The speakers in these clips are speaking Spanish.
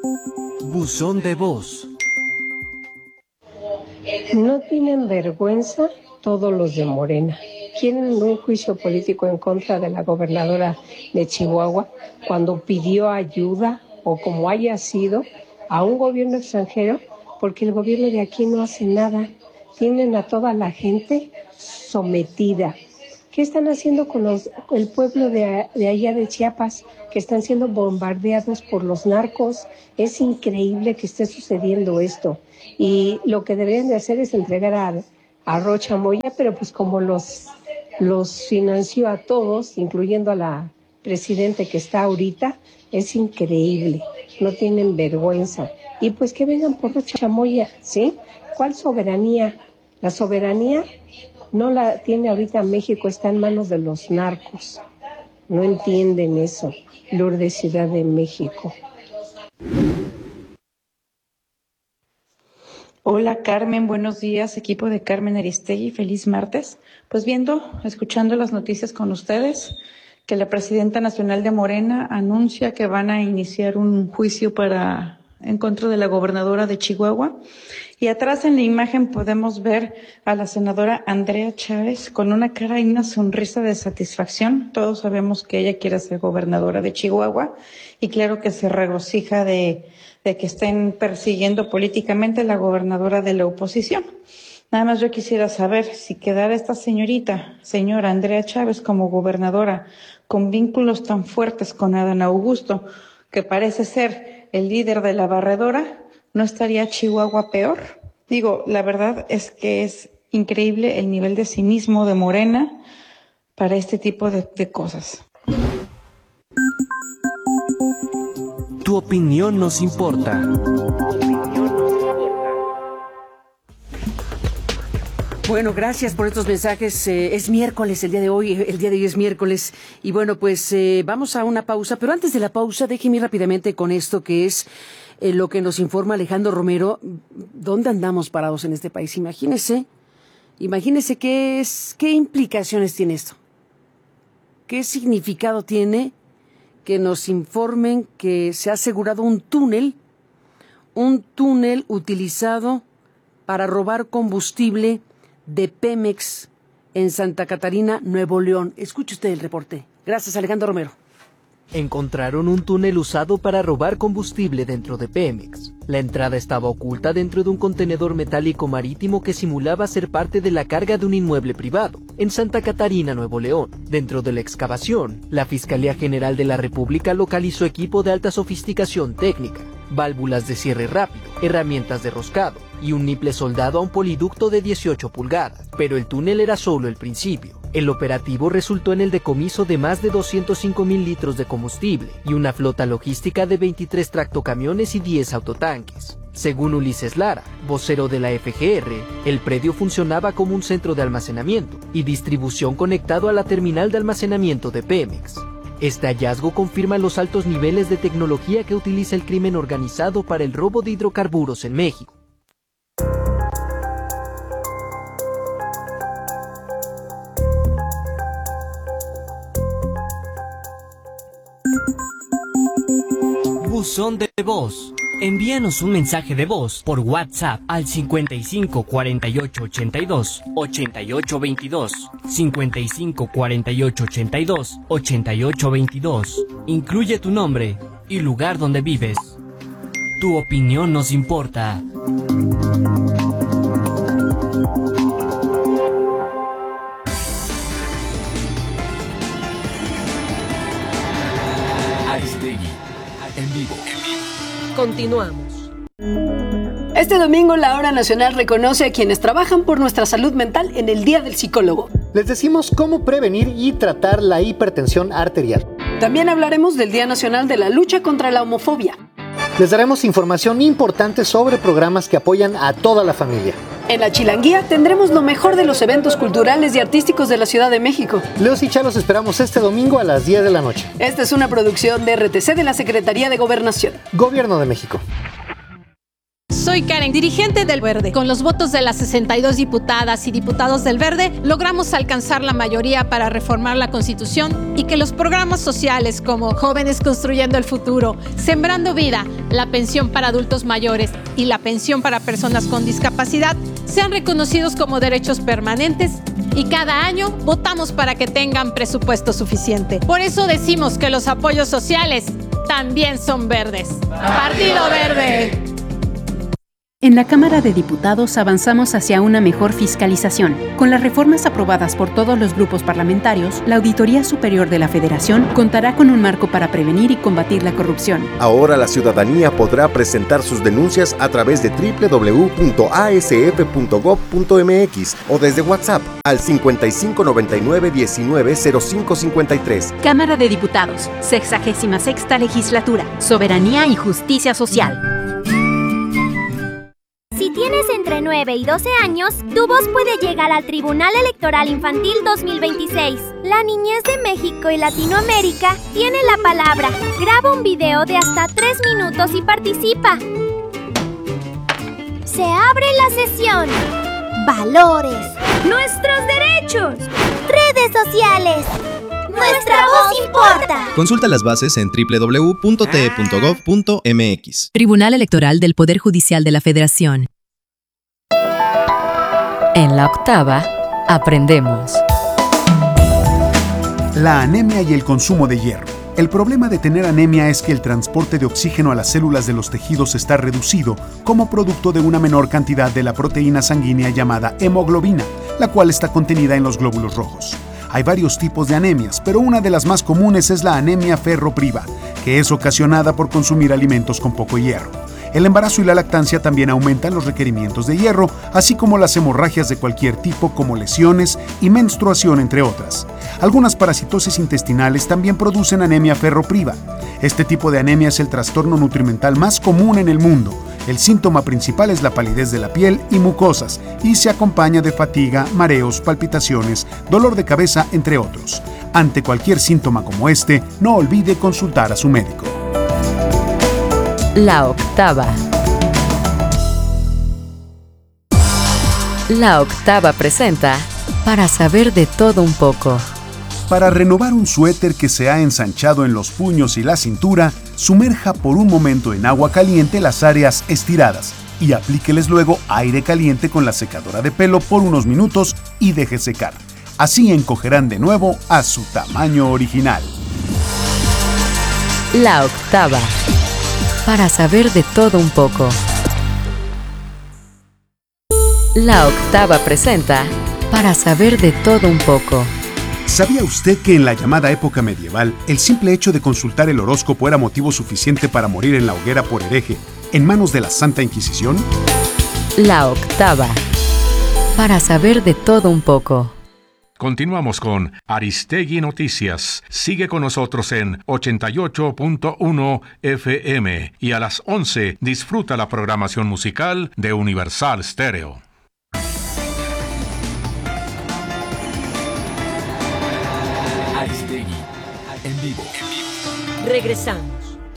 Buzón de voz. No tienen vergüenza todos los de Morena. Quieren un juicio político en contra de la gobernadora de Chihuahua cuando pidió ayuda o como haya sido a un gobierno extranjero, porque el gobierno de aquí no hace nada. Tienen a toda la gente sometida. ¿Qué están haciendo con el pueblo de allá de Chiapas, que están siendo bombardeados por los narcos? Es increíble que esté sucediendo esto. Y lo que deberían de hacer es entregar a Rocha Moya, pero pues como los financió a todos, incluyendo a la presidente que está ahorita, es increíble. No tienen vergüenza. Y pues que vengan por Rocha Moya, ¿sí? ¿Cuál soberanía? La soberanía no la tiene ahorita México, está en manos de los narcos. No entienden eso. Lourdes, Ciudad de México. Hola Carmen, buenos días, equipo de Carmen Aristegui, feliz martes. Pues escuchando las noticias con ustedes, que la presidenta nacional de Morena anuncia que van a iniciar un juicio en contra de la gobernadora de Chihuahua. Y atrás en la imagen podemos ver a la senadora Andrea Chávez con una cara y una sonrisa de satisfacción. Todos sabemos que ella quiere ser gobernadora de Chihuahua y claro que se regocija de que estén persiguiendo políticamente a la gobernadora de la oposición. Nada más yo quisiera saber si quedara esta señora Andrea Chávez como gobernadora con vínculos tan fuertes con Adán Augusto, que parece ser el líder de la barredora, ¿no estaría Chihuahua peor? La verdad es que es increíble el nivel de cinismo de Morena para este tipo de cosas. Tu opinión nos importa. Bueno, gracias por estos mensajes. Es miércoles el día de hoy es miércoles. Y bueno, pues vamos a una pausa. Pero antes de la pausa, déjeme ir rápidamente con esto que es lo que nos informa Alejandro Romero. ¿Dónde andamos parados en este país? Imagínese qué implicaciones tiene esto. ¿Qué significado tiene que nos informen que se ha asegurado un túnel utilizado para robar combustible de Pemex en Santa Catarina, Nuevo León? Escuche usted el reporte. Gracias, Alejandro Romero. Encontraron un túnel usado para robar combustible dentro de Pemex. La entrada estaba oculta dentro de un contenedor metálico marítimo que simulaba ser parte de la carga de un inmueble privado, en Santa Catarina, Nuevo León. Dentro de la excavación, la Fiscalía General de la República localizó equipo de alta sofisticación técnica, válvulas de cierre rápido, herramientas de roscado y un niple soldado a un poliducto de 18 pulgadas. Pero el túnel era solo el principio. El operativo resultó en el decomiso de más de 205,000 litros de combustible y una flota logística de 23 tractocamiones y 10 autotanques. Según Ulises Lara, vocero de la FGR, el predio funcionaba como un centro de almacenamiento y distribución conectado a la terminal de almacenamiento de Pemex. Este hallazgo confirma los altos niveles de tecnología que utiliza el crimen organizado para el robo de hidrocarburos en México. Buzón de voz. Envíanos un mensaje de voz por WhatsApp al 55 48 82 88 22, 55 48 82 88 22. Incluye tu nombre y lugar donde vives. Tu opinión nos importa. Aristegui, en vivo. Continuamos. Este domingo la Hora Nacional reconoce a quienes trabajan por nuestra salud mental en el Día del Psicólogo. Les decimos cómo prevenir y tratar la hipertensión arterial. También hablaremos del Día Nacional de la Lucha contra la Homofobia. Les daremos información importante sobre programas que apoyan a toda la familia. En la Chilanguía tendremos lo mejor de los eventos culturales y artísticos de la Ciudad de México. Leos y Cha los esperamos este domingo a las 10 de la noche. Esta es una producción de RTC de la Secretaría de Gobernación. Gobierno de México. Soy Karen, dirigente del Verde. Con los votos de las 62 diputadas y diputados del Verde, logramos alcanzar la mayoría para reformar la Constitución y que los programas sociales como Jóvenes Construyendo el Futuro, Sembrando Vida, la pensión para adultos mayores y la pensión para personas con discapacidad sean reconocidos como derechos permanentes y cada año votamos para que tengan presupuesto suficiente. Por eso decimos que los apoyos sociales también son verdes. ¡Partido Verde! En la Cámara de Diputados avanzamos hacia una mejor fiscalización. Con las reformas aprobadas por todos los grupos parlamentarios, la Auditoría Superior de la Federación contará con un marco para prevenir y combatir la corrupción. Ahora la ciudadanía podrá presentar sus denuncias a través de www.asf.gov.mx o desde WhatsApp al 5599-190553. Cámara de Diputados, 66ª Legislatura, Soberanía y Justicia Social. Si tienes entre 9 y 12 años, tu voz puede llegar al Tribunal Electoral Infantil 2026. La niñez de México y Latinoamérica tiene la palabra. Graba un video de hasta 3 minutos y participa. Se abre la sesión. Valores. Nuestros derechos. Redes sociales. ¡Nuestra voz importa! Consulta las bases en www.te.gov.mx. Tribunal Electoral del Poder Judicial de la Federación. En la octava, aprendemos. La anemia y el consumo de hierro. El problema de tener anemia es que el transporte de oxígeno a las células de los tejidos está reducido como producto de una menor cantidad de la proteína sanguínea llamada hemoglobina, la cual está contenida en los glóbulos rojos. Hay varios tipos de anemias, pero una de las más comunes es la anemia ferropriva, que es ocasionada por consumir alimentos con poco hierro. El embarazo y la lactancia también aumentan los requerimientos de hierro, así como las hemorragias de cualquier tipo como lesiones y menstruación, entre otras. Algunas parasitosis intestinales también producen anemia ferropriva. Este tipo de anemia es el trastorno nutrimental más común en el mundo. El síntoma principal es la palidez de la piel y mucosas, y se acompaña de fatiga, mareos, palpitaciones, dolor de cabeza, entre otros. Ante cualquier síntoma como este, no olvide consultar a su médico. La octava. La octava presenta Para saber de todo un poco. Para renovar un suéter que se ha ensanchado en los puños y la cintura, sumerja por un momento en agua caliente las áreas estiradas y aplíqueles luego aire caliente con la secadora de pelo por unos minutos y deje secar. Así encogerán de nuevo a su tamaño original. La octava. Para saber de todo un poco. La octava presenta Para saber de todo un poco. ¿Sabía usted que en la llamada época medieval, el simple hecho de consultar el horóscopo era motivo suficiente para morir en la hoguera por hereje, en manos de la Santa Inquisición? La octava. Para saber de todo un poco. Continuamos con Aristegui Noticias. Sigue con nosotros en 88.1 FM y a las 11 disfruta la programación musical de Universal Stereo. Aristegui en vivo. Regresamos.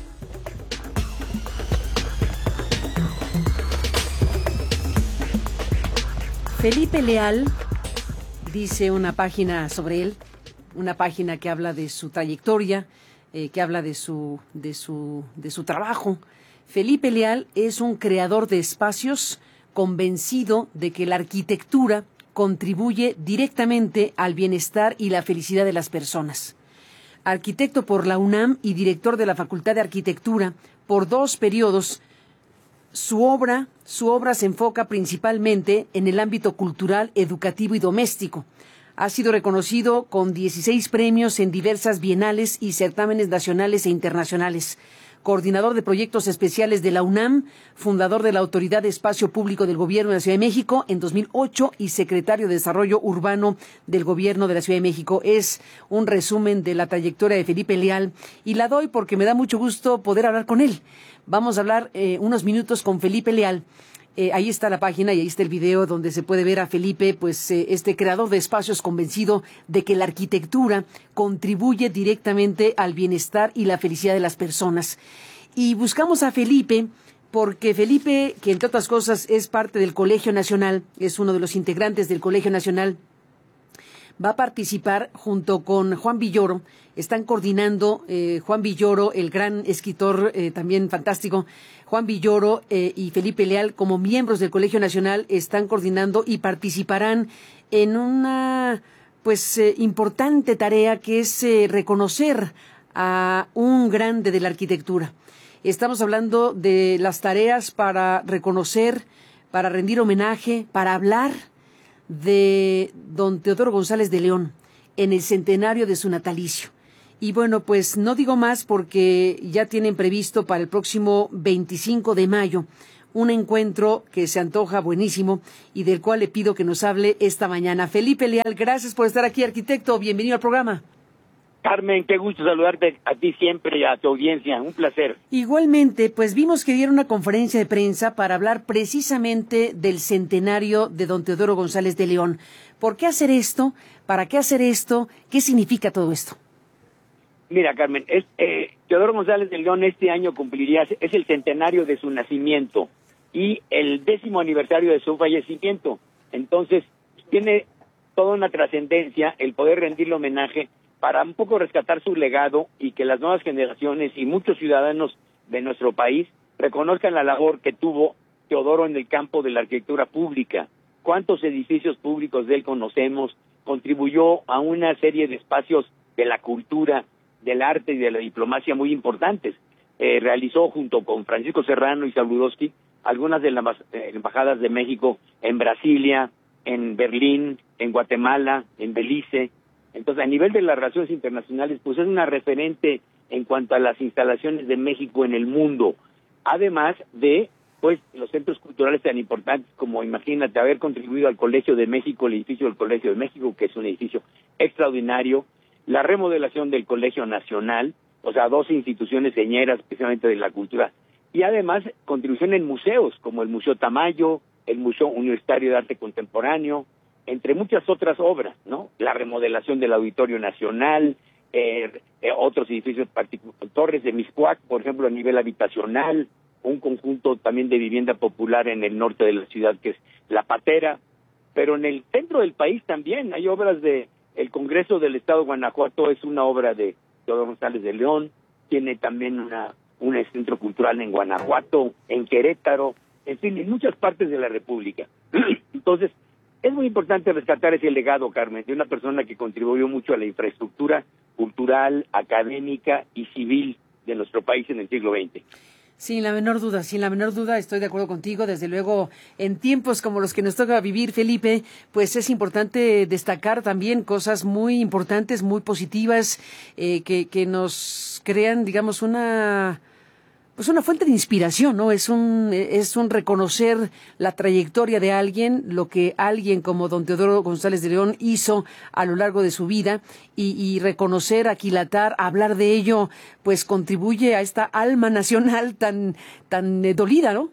Felipe Leal, dice una página sobre él, una página que habla de su trayectoria, que habla de su trabajo. Felipe Leal es un creador de espacios convencido de que la arquitectura contribuye directamente al bienestar y la felicidad de las personas. Arquitecto por la UNAM y director de la Facultad de Arquitectura por 2 periodos, su obra se enfoca principalmente en el ámbito cultural, educativo y doméstico. Ha sido reconocido con 16 premios en diversas bienales y certámenes nacionales e internacionales. Coordinador de proyectos especiales de la UNAM, fundador de la Autoridad de Espacio Público del Gobierno de la Ciudad de México en 2008 y secretario de Desarrollo Urbano del Gobierno de la Ciudad de México. Es un resumen de la trayectoria de Felipe Leal y la doy porque me da mucho gusto poder hablar con él. Vamos a hablar unos minutos con Felipe Leal. Ahí está la página y ahí está el video donde se puede ver a Felipe, pues este creador de espacios convencido de que la arquitectura contribuye directamente al bienestar y la felicidad de las personas. Y buscamos a Felipe porque Felipe, que entre otras cosas es parte del Colegio Nacional, es uno de los integrantes del Colegio Nacional, va a participar junto con Juan Villoro. Están coordinando Juan Villoro, el gran escritor también fantástico, Juan Villoro y Felipe Leal, como miembros del Colegio Nacional, están coordinando y participarán en una importante tarea que es reconocer a un grande de la arquitectura. Estamos hablando de las tareas para reconocer, para rendir homenaje, para hablar de don Teodoro González de León en el centenario de su natalicio. Y bueno, pues no digo más porque ya tienen previsto para el próximo 25 de mayo un encuentro que se antoja buenísimo y del cual le pido que nos hable esta mañana. Felipe Leal, gracias por estar aquí, arquitecto. Bienvenido al programa. Carmen, qué gusto saludarte a ti siempre y a tu audiencia. Un placer. Igualmente, pues vimos que dieron una conferencia de prensa para hablar precisamente del centenario de don Teodoro González de León. ¿Por qué hacer esto? ¿Para qué hacer esto? ¿Qué significa todo esto? Mira, Carmen, Teodoro González de León este año es el centenario de su nacimiento y el 10º aniversario de su fallecimiento. Entonces, tiene toda una trascendencia el poder rendirle homenaje para un poco rescatar su legado y que las nuevas generaciones y muchos ciudadanos de nuestro país reconozcan la labor que tuvo Teodoro en el campo de la arquitectura pública. ¿Cuántos edificios públicos de él conocemos? Contribuyó a una serie de espacios de la cultura, del arte y de la diplomacia muy importantes. Realizó junto con Francisco Serrano y Saludowski algunas de las embajadas de México en Brasilia, en Berlín, en Guatemala, en Belice. Entonces, a nivel de las relaciones internacionales, pues es una referente en cuanto a las instalaciones de México en el mundo. Además de, pues, los centros culturales tan importantes como, imagínate, haber contribuido al Colegio de México, el edificio del Colegio de México, que es un edificio extraordinario, la remodelación del Colegio Nacional, o sea, 2 instituciones señeras, especialmente de la cultura, y además contribución en museos, como el Museo Tamayo, el Museo Universitario de Arte Contemporáneo, entre muchas otras obras, ¿no? La remodelación del Auditorio Nacional, otros edificios particulares, Torres de Mixcoac, por ejemplo, a nivel habitacional, un conjunto también de vivienda popular en el norte de la ciudad, que es La Patera, pero en el centro del país también hay obras de el Congreso del Estado de Guanajuato, es una obra de Teodoro González de León, tiene también un centro cultural en Guanajuato, en Querétaro, en fin, en muchas partes de la República. Entonces, es muy importante rescatar ese legado, Carmen, de una persona que contribuyó mucho a la infraestructura cultural, académica y civil de nuestro país en el siglo XX. Sin la menor duda, estoy de acuerdo contigo. Desde luego, en tiempos como los que nos toca vivir, Felipe, pues es importante destacar también cosas muy importantes, muy positivas, que nos crean, digamos, una fuente de inspiración, ¿no? Es un reconocer la trayectoria de alguien, lo que alguien como don Teodoro González de León hizo a lo largo de su vida y reconocer, aquilatar, hablar de ello, pues contribuye a esta alma nacional tan dolida, ¿no?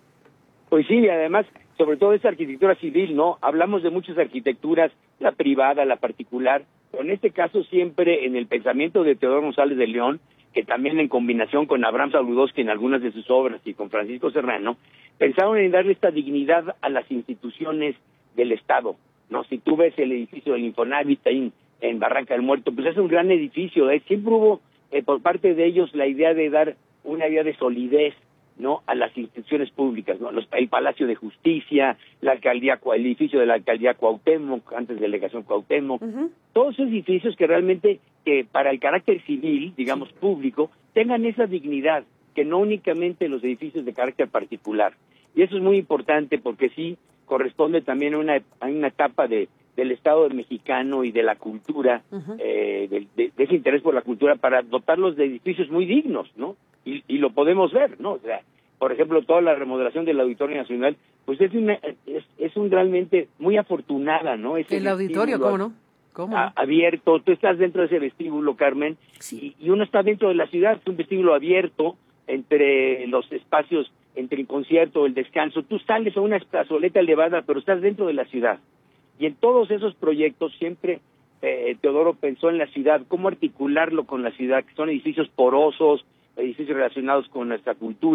Pues sí, y además, sobre todo esa arquitectura civil, ¿no? Hablamos de muchas arquitecturas, la privada, la particular, pero en este caso siempre en el pensamiento de Teodoro González de León, que también en combinación con Abraham Saludowski en algunas de sus obras y con Francisco Serrano, pensaron en darle esta dignidad a las instituciones del Estado, ¿no? Si tú ves el edificio del Infonavit ahí en Barranca del Muerto, pues es un gran edificio, siempre hubo por parte de ellos la idea de dar una idea de solidez, ¿no? A las instituciones públicas, ¿no? El Palacio de Justicia, la alcaldía, el edificio de la alcaldía Cuauhtémoc, antes delegación Cuauhtémoc, todos esos edificios que realmente para el carácter civil, digamos público, tengan esa dignidad, que no únicamente los edificios de carácter particular. Y eso es muy importante porque sí corresponde también a una etapa del Estado mexicano y de la cultura, de ese interés por la cultura, para dotarlos de edificios muy dignos, ¿no? Y lo podemos ver, ¿no? O sea, por ejemplo, toda la remodelación del Auditorio Nacional, pues es un realmente muy afortunada, ¿no? El auditorio, ¿cómo no? ¿Cómo? Abierto, tú estás dentro de ese vestíbulo, Carmen, sí. y uno está dentro de la ciudad, es un vestíbulo abierto entre los espacios, entre el concierto, el descanso, tú sales a una plazoleta elevada, pero estás dentro de la ciudad. Y en todos esos proyectos siempre Teodoro pensó en la ciudad, cómo articularlo con la ciudad, que son edificios porosos, edificios relacionados con nuestra cultura,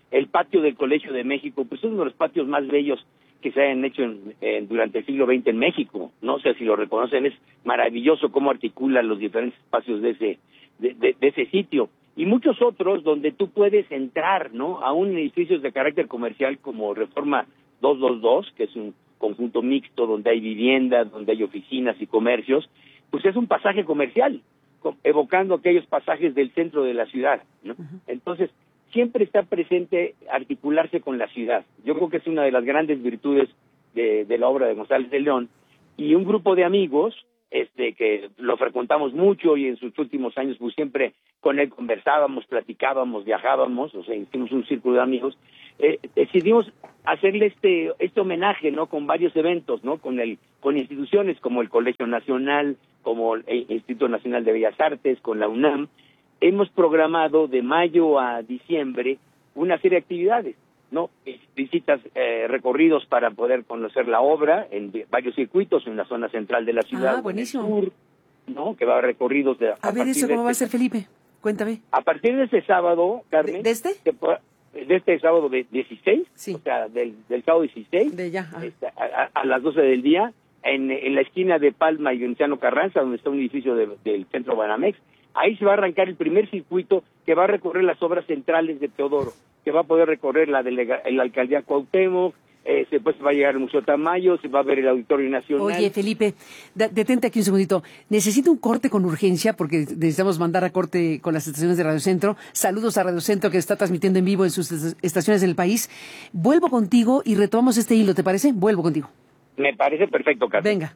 el patio del Colegio de México, pues es uno de los patios más bellos que se hayan hecho durante el siglo XX en México, no sé si lo reconocen, es maravilloso cómo articula los diferentes espacios de ese sitio, y muchos otros donde tú puedes entrar, ¿no?, a un edificio de carácter comercial como Reforma 222, que es un conjunto mixto donde hay viviendas, donde hay oficinas y comercios, pues es un pasaje comercial, evocando aquellos pasajes del centro de la ciudad, ¿no? Entonces, siempre está presente articularse con la ciudad. Yo creo que es una de las grandes virtudes de la obra de González de León, y un grupo de amigos que lo frecuentamos mucho, y en sus últimos años pues siempre con él conversábamos, platicábamos, viajábamos, o sea, hicimos un círculo de amigos, decidimos hacerle este homenaje, ¿no?, con varios eventos, ¿no?, con instituciones como el Colegio Nacional, como el Instituto Nacional de Bellas Artes, con la UNAM. Hemos programado de mayo a diciembre una serie de actividades, ¿no? Visitas, recorridos para poder conocer la obra en varios circuitos en la zona central de la ciudad. Buenísimo. En el sur, ¿no?, que va a recorridos de... A ver, ¿eso cómo va a ser, Felipe? Cuéntame. A partir de este sábado, Carmen... ¿De este? De este sábado 16, sí. O sea, del sábado 16, de ya, a las 12 del día, en la esquina de Palma y Venustiano Carranza, donde está un edificio del Centro Banamex. Ahí se va a arrancar el primer circuito que va a recorrer las obras centrales de Teodoro, que va a poder recorrer la alcaldía Cuauhtémoc, después se va a llegar al Museo Tamayo, se va a ver el Auditorio Nacional. Oye, Felipe, detente aquí un segundito. Necesito un corte con urgencia porque necesitamos mandar a corte con las estaciones de Radio Centro. Saludos a Radio Centro, que está transmitiendo en vivo en sus estaciones del país. Vuelvo contigo y retomamos este hilo, ¿te parece? Vuelvo contigo. Me parece perfecto, Carmen. Venga.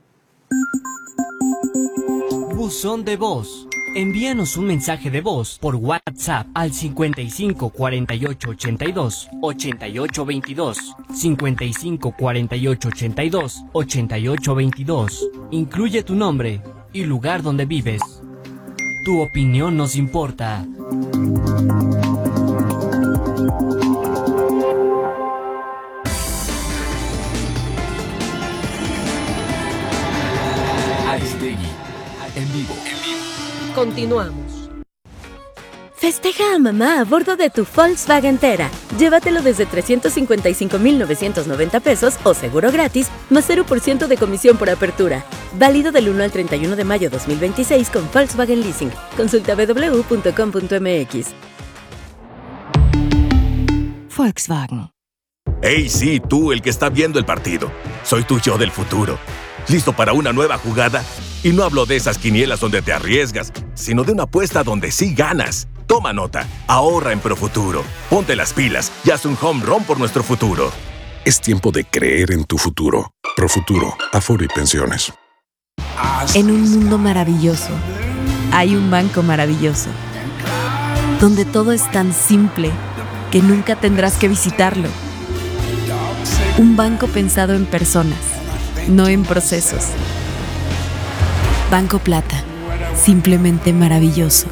Buzón de voz. Envíanos un mensaje de voz por WhatsApp al 55 48 82 88 22, 55 48 82 88 22. Incluye tu nombre y lugar donde vives. Tu opinión nos importa. Aristegui, en vivo. Continuamos. Festeja a mamá a bordo de tu Volkswagen Tera. Llévatelo desde 355,990 pesos o seguro gratis, más 0% de comisión por apertura. Válido del 1 al 31 de mayo 2026 con Volkswagen Leasing. Consulta www.com.mx. Volkswagen. Hey, sí, tú, el que está viendo el partido. Soy tu yo del futuro. ¿Listo para una nueva jugada? Y no hablo de esas quinielas donde te arriesgas, sino de una apuesta donde sí ganas. Toma nota, ahorra en Profuturo. Ponte las pilas y haz un home run por nuestro futuro. Es tiempo de creer en tu futuro. Profuturo, Afore y Pensiones. En un mundo maravilloso, hay un banco maravilloso, donde todo es tan simple que nunca tendrás que visitarlo. Un banco pensado en personas, no en procesos. Banco Plata, simplemente maravilloso.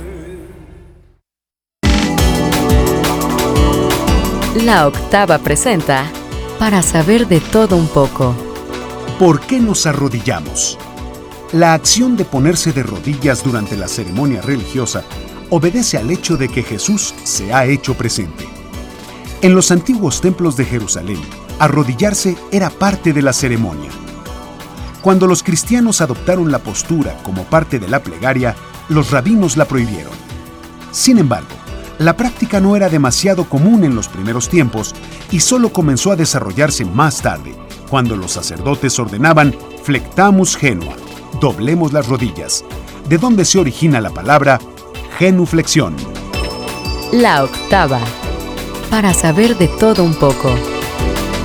La Octava presenta Para saber de todo un poco. ¿Por qué nos arrodillamos? La acción de ponerse de rodillas durante la ceremonia religiosa obedece al hecho de que Jesús se ha hecho presente. En los antiguos templos de Jerusalén, arrodillarse era parte de la ceremonia. Cuando los cristianos adoptaron la postura como parte de la plegaria, los rabinos la prohibieron. Sin embargo, la práctica no era demasiado común en los primeros tiempos y solo comenzó a desarrollarse más tarde, cuando los sacerdotes ordenaban flectamus genua, doblemos las rodillas, de donde se origina la palabra genuflexión. La Octava, para saber de todo un poco.